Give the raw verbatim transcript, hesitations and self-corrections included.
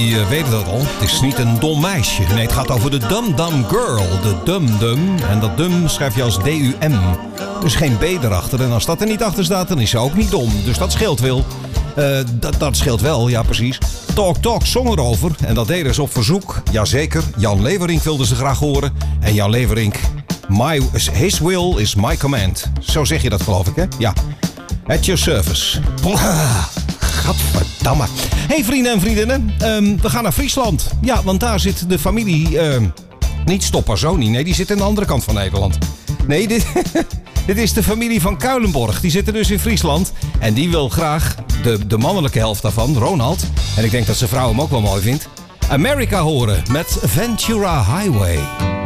Je weet dat al, het is niet een dom meisje. Nee, het gaat over de Dum Dum Girl. De Dum Dum. En dat dum schrijf je als D U M. Dus geen B erachter. En als dat er niet achter staat, dan is ze ook niet dom. Dus dat scheelt wel. Uh, dat, dat scheelt wel, ja precies. Talk Talk zong erover. En dat deden ze op verzoek. Jazeker, Jan Leverink wilde ze graag horen. En Jan Leverink, my, his will is my command. Zo zeg je dat, geloof ik, hè? Ja. At your service. Gadverdamme. Hey vrienden en vriendinnen, um, we gaan naar Friesland. Ja, want daar zit de familie... Uh, niet Stopperzoni, nee, die zit aan de andere kant van Nederland. Nee, dit, dit is de familie van Kuilenborg. Die zitten dus in Friesland. En die wil graag, de, de mannelijke helft daarvan, Ronald... en ik denk dat zijn vrouw hem ook wel mooi vindt... America horen met Ventura Highway.